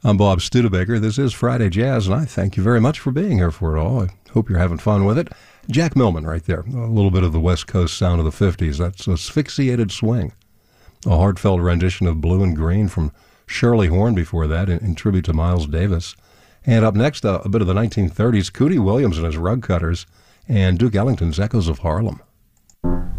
I'm Bob Studebaker. This is Friday Jazz, and I thank you very much for being here for it all. I hope you're having fun with it. Jack Millman right there. A little bit of the West Coast sound of the 50s. That's Asphyxiated Swing. A heartfelt rendition of Blue and Green from Shirley Horn before that in tribute to Miles Davis. And up next, a bit of the 1930s, Cootie Williams and his Rug Cutters and Duke Ellington's Echoes of Harlem.